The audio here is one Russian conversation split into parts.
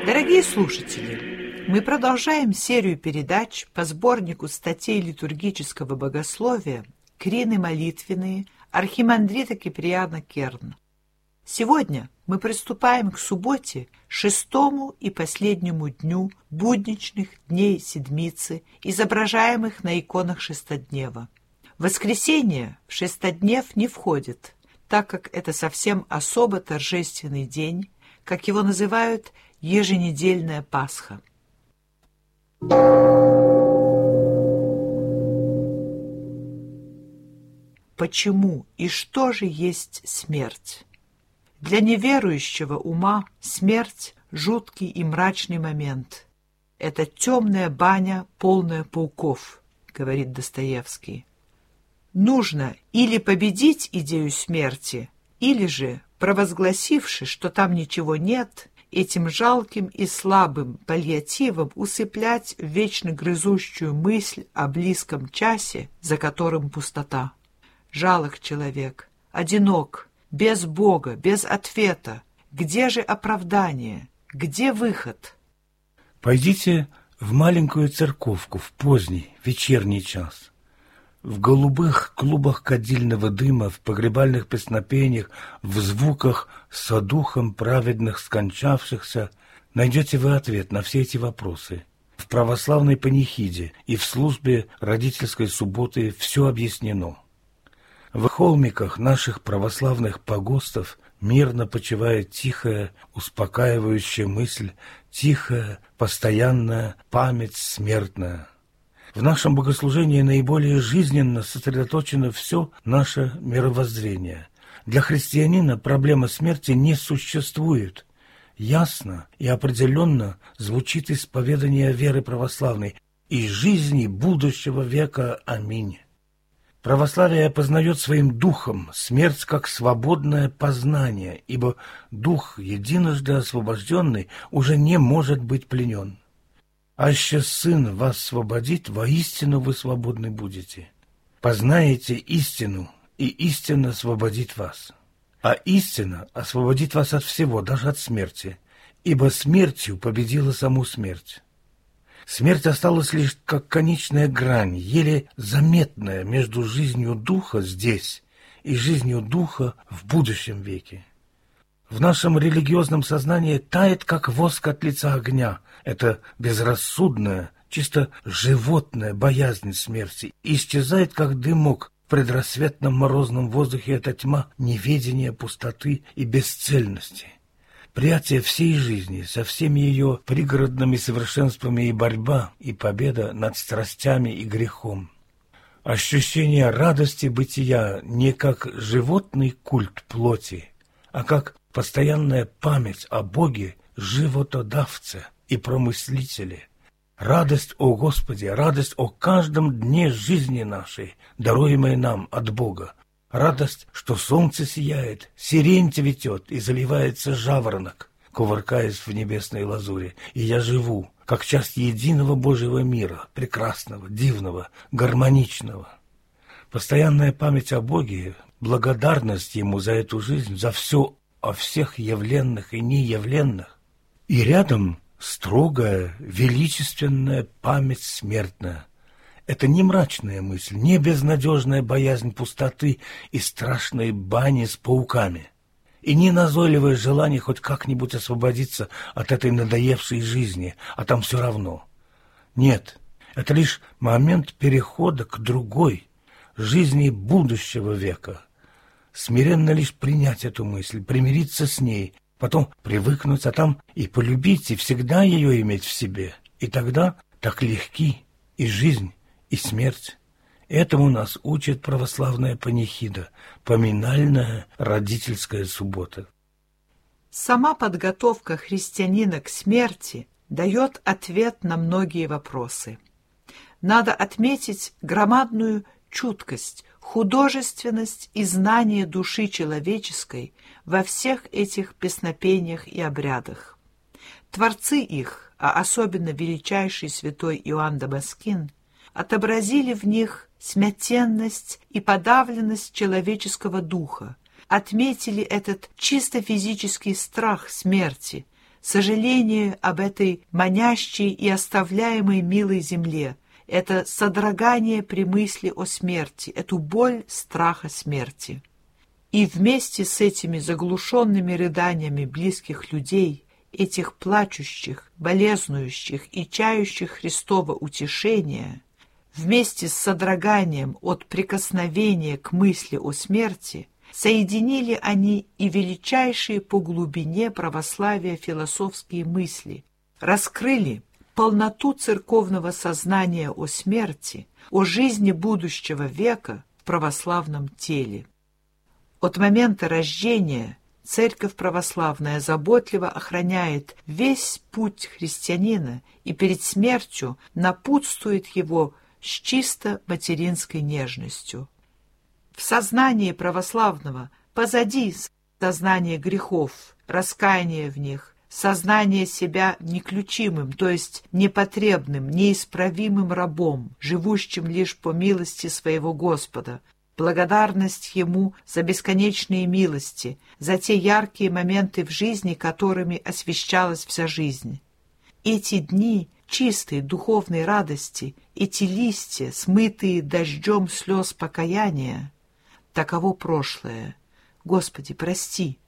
Дорогие слушатели, мы продолжаем серию передач по сборнику статей литургического богословия «Крины молитвенные» архимандрита Киприана Керн. Сегодня мы приступаем к субботе, 6-му и последнему дню будничных дней Седмицы, изображаемых на иконах Шестоднева. Воскресенье в Шестоднев не входит, так как это совсем особо торжественный день, как его называют еженедельная Пасха. Почему и что же есть смерть? Для неверующего ума смерть – жуткий и мрачный момент. Это темная баня, полная пауков, говорит Достоевский. Нужно или победить идею смерти, или же, провозгласивши, что там ничего нет, этим жалким и слабым паллиативом усыплять вечно грызущую мысль о близком часе, за которым пустота. Жалок человек, одинок, без Бога, без ответа. Где же оправдание? Где выход? Пойдите в маленькую церковку в поздний вечерний час. В голубых клубах кадильного дыма, в погребальных песнопениях, в звуках со духом праведных скончавшихся найдете вы ответ на все эти вопросы. В православной панихиде и в службе родительской субботы все объяснено. В холмиках наших православных погостов мирно почивает тихая, успокаивающая мысль, тихая, постоянная память смертная. В нашем богослужении наиболее жизненно сосредоточено все наше мировоззрение. Для христианина проблема смерти не существует. Ясно и определенно звучит исповедание веры православной и жизни будущего века. Аминь. Православие познает своим духом смерть как свободное познание, ибо дух, единожды освобожденный, уже не может быть пленен. «Аще Сын вас освободит, воистину вы свободны будете. Познаете истину, и истина освободит вас. А истина освободит вас от всего, даже от смерти, ибо смертью победила саму смерть». Смерть осталась лишь как конечная грань, еле заметная между жизнью духа здесь и жизнью духа в будущем веке. В нашем религиозном сознании тает, как воск от лица огня, эта безрассудная, чисто животная боязнь смерти, и исчезает, как дымок в предрассветном морозном воздухе, эта тьма неведения, пустоты и бесцельности. Приятие всей жизни со всеми ее пригородными совершенствами и борьба, и победа над страстями и грехом. Ощущение радости бытия не как животный культ плоти, а как постоянная память о Боге, животодавце и промыслителе. Радость о Господе, радость о каждом дне жизни нашей, даруемой нам от Бога. Радость, что солнце сияет, сирень цветет и заливается жаворонок, кувыркаясь в небесной лазури, и я живу, как часть единого Божьего мира, прекрасного, дивного, гармоничного. Постоянная память о Боге, благодарность Ему за эту жизнь, за все о всех явленных и неявленных, и рядом строгая, величественная память смертная. Это не мрачная мысль, не безнадежная боязнь пустоты и страшной бани с пауками, и не назойливое желание хоть как-нибудь освободиться от этой надоевшей жизни, а там все равно. Нет, это лишь момент перехода к другой, жизни будущего века. Смиренно лишь принять эту мысль, примириться с ней, потом привыкнуть, а там и полюбить, и всегда ее иметь в себе. И тогда так легки и жизнь, и смерть. Этому нас учит православная панихида, поминальная родительская суббота. Сама подготовка христианина к смерти дает ответ на многие вопросы. Надо отметить громадную чуткость, художественность и знание души человеческой во всех этих песнопениях и обрядах. Творцы их, а особенно величайший святой Иоанн Дамаскин, отобразили в них смятенность и подавленность человеческого духа, отметили этот чисто физический страх смерти, сожаление об этой манящей и оставляемой милой земле, это содрогание при мысли о смерти, эту боль страха смерти. И вместе с этими заглушенными рыданиями близких людей, этих плачущих, болезнующих и чающих Христова утешения, вместе с содроганием от прикосновения к мысли о смерти, соединили они и величайшие по глубине православия философские мысли, раскрыли полноту церковного сознания о смерти, о жизни будущего века в православном теле. От момента рождения Церковь православная заботливо охраняет весь путь христианина и перед смертью напутствует его с чисто материнской нежностью. В сознании православного позади сознание грехов, раскаяние в них, сознание себя неключимым, то есть непотребным, неисправимым рабом, живущим лишь по милости своего Господа, благодарность Ему за бесконечные милости, за те яркие моменты в жизни, которыми освещалась вся жизнь. Эти дни чистой духовной радости, эти листья, смытые дождем слез покаяния, таково прошлое. Господи, прости.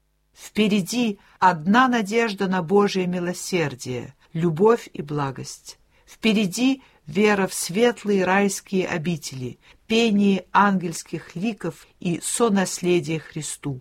Впереди одна надежда на Божие милосердие, любовь и благость. Впереди вера в светлые райские обители, пение ангельских ликов и сонаследие Христу.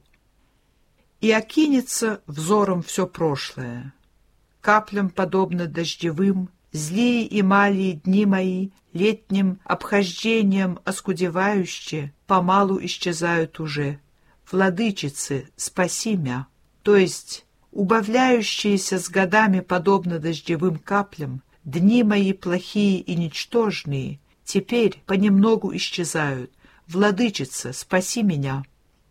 И окинется взором все прошлое. Каплям подобно дождевым, злые и малые дни мои, летним обхождением оскудевающие, помалу исчезают уже. Владычице, спаси мя, то есть убавляющиеся с годами подобно дождевым каплям, дни мои плохие и ничтожные теперь понемногу исчезают. Владычица, спаси меня.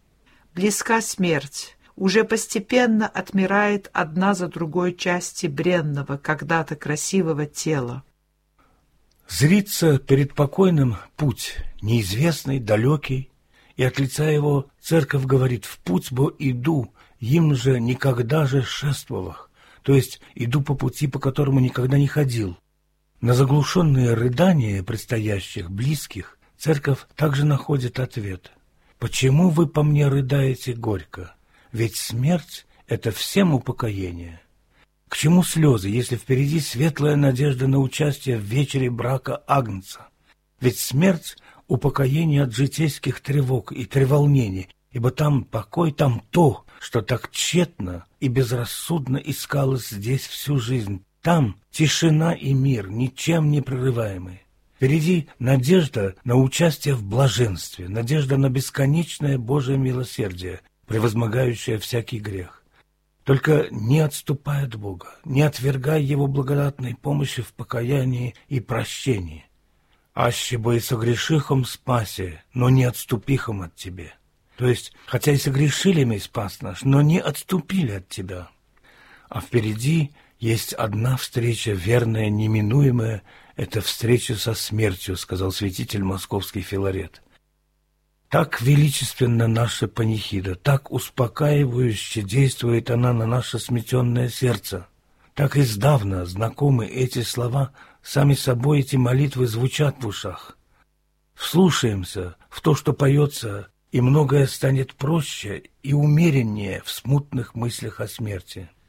Близка смерть, уже постепенно отмирает одна за другой части бренного, когда-то красивого тела. Зрится перед покойным путь, неизвестный, далекий, и от лица его церковь говорит: «В путь бо иду, им же никогда же шествовах», то есть иду по пути, по которому никогда не ходил. На заглушенные рыдания предстоящих близких церковь также находит ответ: «Почему вы по мне рыдаете горько? Ведь смерть — это всем упокоение. К чему слезы, если впереди светлая надежда на участие в вечере брака Агнца? Ведь смерть — упокоение от житейских тревог и треволнений, ибо там покой, там то, что так тщетно и безрассудно искалось здесь всю жизнь. Там тишина и мир, ничем не прерываемые. Впереди надежда на участие в блаженстве, надежда на бесконечное Божие милосердие, превозмогающее всякий грех. Только не отступай от Бога, не отвергай Его благодатной помощи в покаянии и прощении. Аще бы и согрешихом спасе, но не отступихом от Тебе». То есть, хотя и согрешили мы, спас наш, но не отступили от Тебя. А впереди есть одна встреча, верная, неминуемая, это встреча со смертью, сказал святитель московский Филарет. Так величественна наша панихида, так успокаивающе действует она на наше сметенное сердце. Так издавна знакомы эти слова, сами собой эти молитвы звучат в ушах. Вслушаемся в то, что поется, и многое станет проще и умереннее в смутных мыслях о смерти.